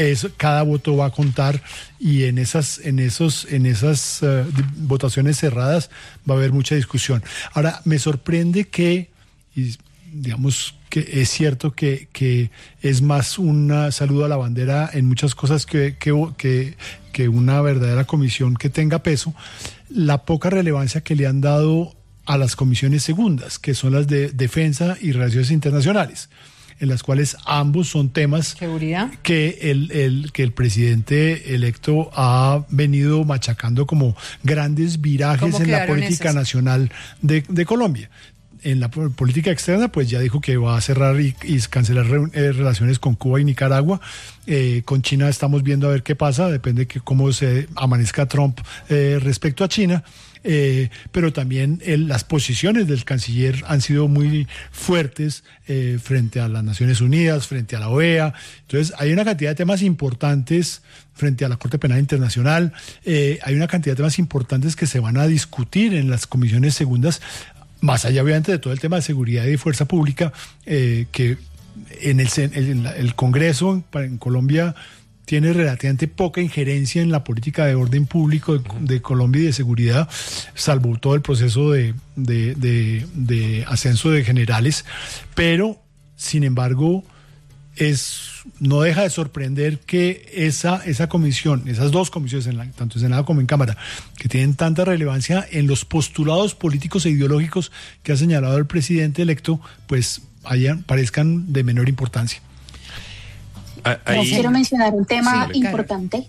cada voto va a contar, y en esas votaciones cerradas va a haber mucha discusión. Ahora, me sorprende que, y digamos que es cierto que es más un saludo a la bandera en muchas cosas que una verdadera comisión que tenga peso, la poca relevancia que le han dado a las comisiones segundas, que son las de Defensa y Relaciones Internacionales, en las cuales ambos son temas ¿seguridad? Que el presidente electo ha venido machacando como grandes virajes en la política nacional de Colombia. En la política externa, pues ya dijo que va a cerrar y cancelar relaciones con Cuba y Nicaragua. Con China estamos viendo a ver qué pasa, depende de cómo se amanezca Trump respecto a China. Pero también las posiciones del canciller han sido muy fuertes frente a las Naciones Unidas, frente a la OEA. Entonces hay una cantidad de temas importantes frente a la Corte Penal Internacional. Hay una cantidad de temas importantes que se van a discutir en las comisiones segundas, más allá obviamente de todo el tema de seguridad y fuerza pública, que en el Congreso en Colombia tiene relativamente poca injerencia en la política de orden público de Colombia y de seguridad, salvo todo el proceso de ascenso de generales, pero sin embargo no deja de sorprender que esa comisión, esas dos comisiones, tanto en Senado como en Cámara, que tienen tanta relevancia en los postulados políticos e ideológicos que ha señalado el presidente electo, pues parezcan de menor importancia. Quiero mencionar un tema importante.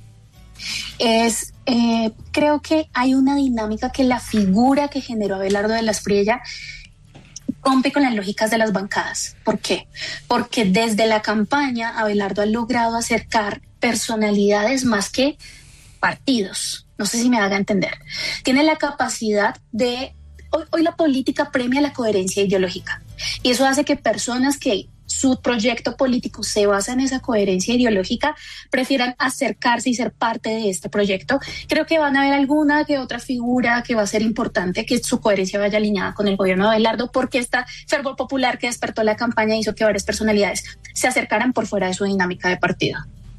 Creo que hay una dinámica que la figura que generó Abelardo de la Espriella rompe con las lógicas de las bancadas. ¿Por qué? Porque desde la campaña Abelardo ha logrado acercar personalidades más que partidos. No sé si me haga entender. Tiene la capacidad de... Hoy la política premia la coherencia ideológica, y eso hace que personas que su proyecto político se basa en esa coherencia ideológica prefieran acercarse y ser parte de este proyecto. Creo que van a haber alguna que otra figura que va a ser importante que su coherencia vaya alineada con el gobierno de Abelardo, porque esta fervor popular que despertó la campaña hizo que varias personalidades se acercaran por fuera de su dinámica de partido.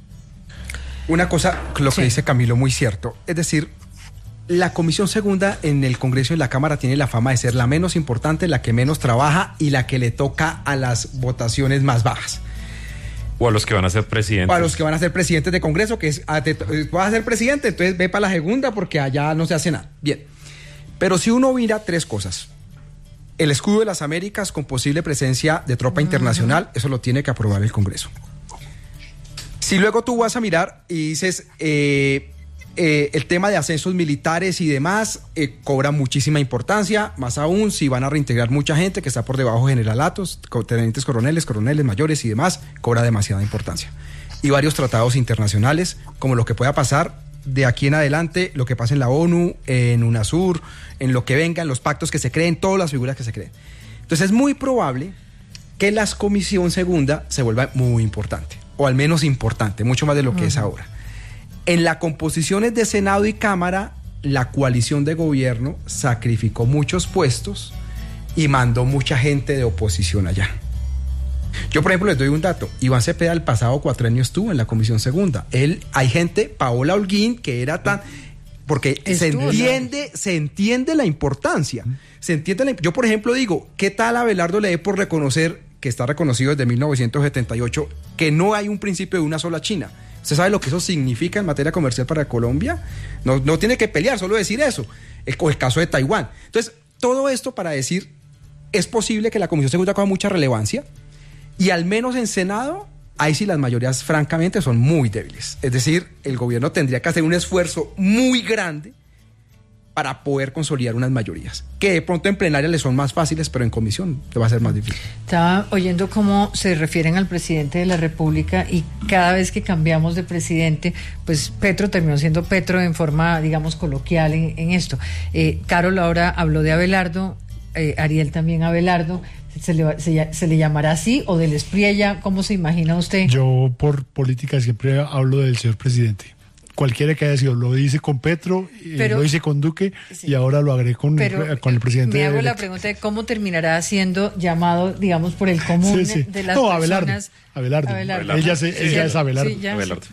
Una cosa, lo que dice Camilo, muy cierto. Es decir, la comisión segunda en el Congreso y en la Cámara tiene la fama de ser la menos importante, la que menos trabaja y la que le toca a las votaciones más bajas. O a los que van a ser presidentes. O a los que van a ser presidentes de Congreso, que es, vas a ser presidente, entonces ve para la segunda porque allá no se hace nada. Bien, pero si uno mira tres cosas: el escudo de las Américas con posible presencia de tropa internacional, eso lo tiene que aprobar el Congreso. Si luego tú vas a mirar y dices... el tema de ascensos militares y demás cobra muchísima importancia, más aún si van a reintegrar mucha gente que está por debajo de generalatos, tenientes coroneles, mayores y demás, cobra demasiada importancia. Y varios tratados internacionales, como lo que pueda pasar de aquí en adelante, lo que pasa en la ONU, en UNASUR, en lo que venga, en los pactos que se creen, todas las figuras que se creen. Entonces es muy probable que la comisión segunda se vuelva muy importante, o al menos importante, mucho más de lo que es ahora. En las composiciones de Senado y Cámara, la coalición de gobierno sacrificó muchos puestos y mandó mucha gente de oposición allá. Yo, por ejemplo, les doy un dato. Iván Cepeda el pasado cuatrienio estuvo en la comisión segunda. Hay gente, Paola Holguín, que era tan... Porque se entiende la importancia. Yo, por ejemplo, digo, ¿qué tal a Abelardo le dé por reconocer, que está reconocido desde 1978, que no hay un principio de una sola China? ¿Usted sabe lo que eso significa en materia comercial para Colombia? No tiene que pelear, solo decir eso. El caso de Taiwán. Entonces, todo esto para decir, es posible que la Comisión Segunda coja mucha relevancia, y al menos en Senado, ahí sí las mayorías francamente son muy débiles. Es decir, el gobierno tendría que hacer un esfuerzo muy grande para poder consolidar unas mayorías, que de pronto en plenaria le son más fáciles, pero en comisión te va a ser más difícil. Estaba oyendo cómo se refieren al presidente de la República, y cada vez que cambiamos de presidente, pues Petro terminó siendo Petro en forma, digamos, coloquial en esto. Carol ahora habló de Abelardo, Ariel también Abelardo. ¿Se le llamará así o del Espriella? ¿Cómo se imagina usted? Yo por política siempre hablo del señor presidente. Cualquiera que haya sido, lo dice con Petro, lo dice con Duque, sí, y ahora lo agregué con el presidente. Me hago la pregunta de cómo terminará siendo llamado, digamos, por el común de las personas. Abelardo. Ella es Abelardo. Sí, Abelardo.